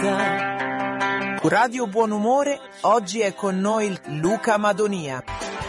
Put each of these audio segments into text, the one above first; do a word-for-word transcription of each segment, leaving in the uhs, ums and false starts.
musica. Radio Buon Umore, oggi è con noi Luca Madonia.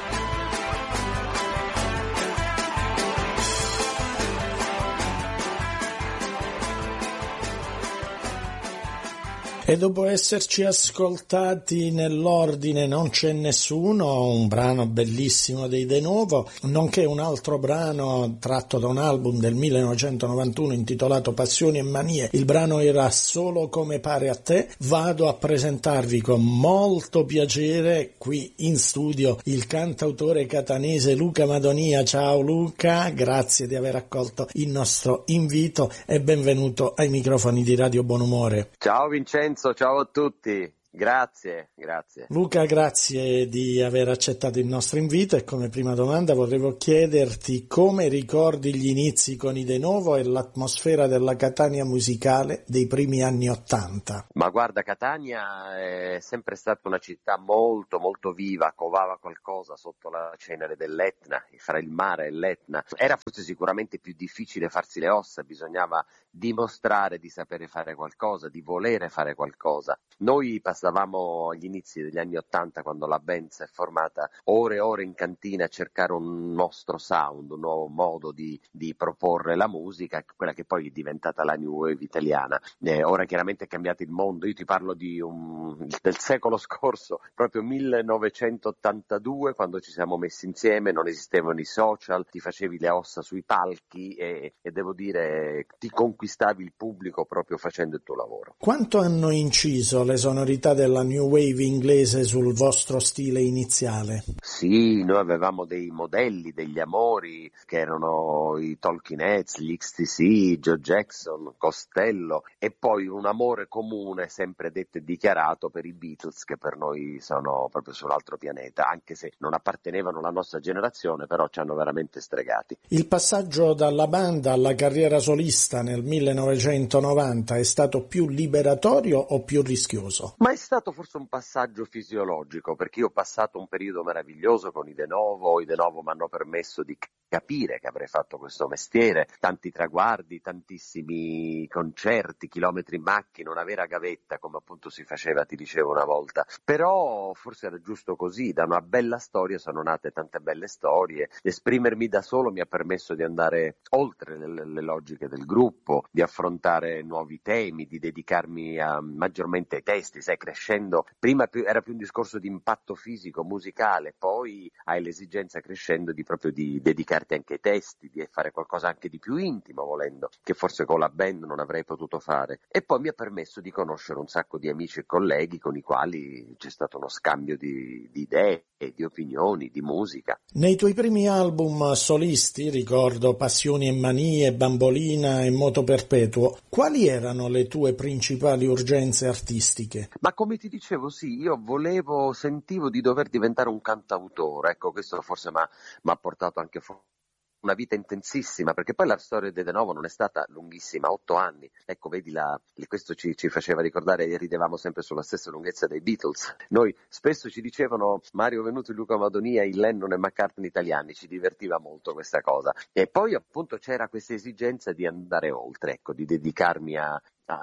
E dopo esserci ascoltati nell'ordine Non c'è nessuno, un brano bellissimo dei De Novo, nonché un altro brano tratto da un album del millenovecentonovantuno intitolato Passioni e Manie, il brano era Solo come pare a te, vado a presentarvi con molto piacere qui in studio il cantautore catanese Luca Madonia. Ciao Luca, grazie di aver accolto il nostro invito e benvenuto ai microfoni di Radio Buon Umore. Ciao Vincenzo. Ciao a tutti, grazie, grazie. Luca, grazie di aver accettato il nostro invito e come prima domanda volevo chiederti come ricordi gli inizi con i De Novo e l'atmosfera della Catania musicale dei primi anni Ottanta. Ma guarda, Catania è sempre stata una città molto molto viva, covava qualcosa sotto la cenere dell'Etna, fra il mare e l'Etna. Era forse sicuramente più difficile farsi le ossa, bisognava dimostrare di sapere fare qualcosa, di volere fare qualcosa. Noi passavamo agli inizi degli anni Ottanta, quando la band si è formata, ore e ore in cantina a cercare un nostro sound, un nuovo modo di, di proporre la musica, quella che poi è diventata la New Wave italiana. Eh, ora chiaramente è cambiato il mondo, io ti parlo di un, del secolo scorso, proprio millenovecentottantadue, quando ci siamo messi insieme, non esistevano i social, ti facevi le ossa sui palchi e, e devo dire ti conquistavi il pubblico proprio facendo il tuo lavoro. Quanto hanno inciso le sonorità della New Wave inglese sul vostro stile iniziale? Sì, noi avevamo dei modelli, degli amori che erano i Talking Heads, gli X T C, Joe Jackson, Costello e poi un amore comune sempre detto e dichiarato per i Beatles, che per noi sono proprio sull'altro pianeta, anche se non appartenevano alla nostra generazione, però ci hanno veramente stregati. Il passaggio dalla banda alla carriera solista nel millenovecentonovanta è stato più liberatorio o più rischioso? Ma è stato forse un passaggio fisiologico, perché io ho passato un periodo meraviglioso con i De Novo, i De Novo mi hanno permesso di capire che avrei fatto questo mestiere, tanti traguardi, tantissimi concerti, chilometri in macchina, una vera gavetta come appunto si faceva, ti dicevo una volta, però forse era giusto così, da una bella storia sono nate tante belle storie, esprimermi da solo mi ha permesso di andare oltre le, le logiche del gruppo, di affrontare nuovi temi, di dedicarmi a, maggiormente ai testi, sai, crescendo, prima più, era più un discorso di impatto fisico, musicale, poi hai l'esigenza crescendo di proprio di dedicarti anche ai testi, di fare qualcosa anche di più intimo volendo, che forse con la band non avrei potuto fare, e poi mi ha permesso di conoscere un sacco di amici e colleghi con i quali c'è stato uno scambio di, di idee, di opinioni, di musica. Nei tuoi primi album solisti, ricordo Passioni e Manie, Bambolina e Moto Perpetuo, quali erano le tue principali urgenze artistiche? Ma come ti dicevo, sì, io volevo, sentivo di dover diventare un cantautore, ecco, questo forse mi ha portato anche fuori una vita intensissima, perché poi la storia di De Novo non è stata lunghissima, otto anni, ecco vedi la, questo ci, ci faceva ricordare e ridevamo sempre sulla stessa lunghezza dei Beatles. Noi spesso ci dicevano Mario Venuto e Luca Madonia, i Lennon e McCartney italiani, ci divertiva molto questa cosa, e poi appunto c'era questa esigenza di andare oltre, ecco, di dedicarmi a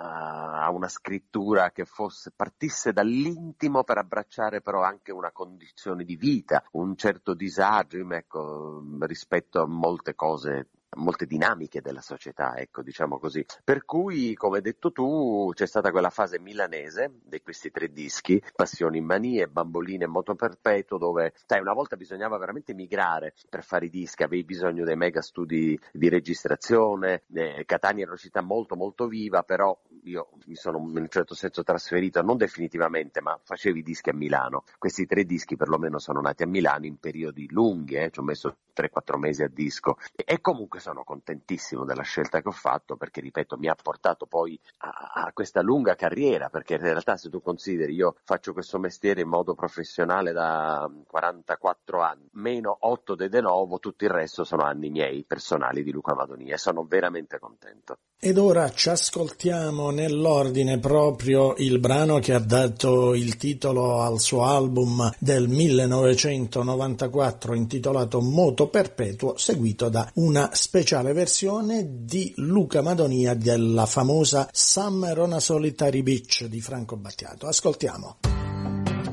a una scrittura che fosse partisse dall'intimo per abbracciare però anche una condizione di vita, un certo disagio, ecco, rispetto a molte cose, molte dinamiche della società, ecco, diciamo così. Per cui, come hai detto tu, c'è stata quella fase milanese di questi tre dischi, Passioni in Manie, Bamboline e Moto Perpetuo, dove, sai, una volta bisognava veramente migrare per fare i dischi, avevi bisogno dei mega studi di registrazione, eh, Catania era una città molto molto viva, però io mi sono in un certo senso trasferito, non definitivamente, ma facevo i dischi a Milano. Questi tre dischi perlomeno sono nati a Milano in periodi lunghi, eh, ci ho messo tre quattro mesi a disco, e, e comunque sono contentissimo della scelta che ho fatto, perché ripeto mi ha portato poi a, a questa lunga carriera, perché in realtà se tu consideri io faccio questo mestiere in modo professionale da quarantaquattro anni, meno otto de De Novo, tutto il resto sono anni miei personali di Luca Madonia e sono veramente contento. Ed ora ci ascoltiamo nell'ordine proprio il brano che ha dato il titolo al suo album del millenovecentonovantaquattro intitolato Moto Perpetuo, seguito da una speciale versione di Luca Madonia della famosa Summer on a Solitary Beach di Franco Battiato. Ascoltiamo.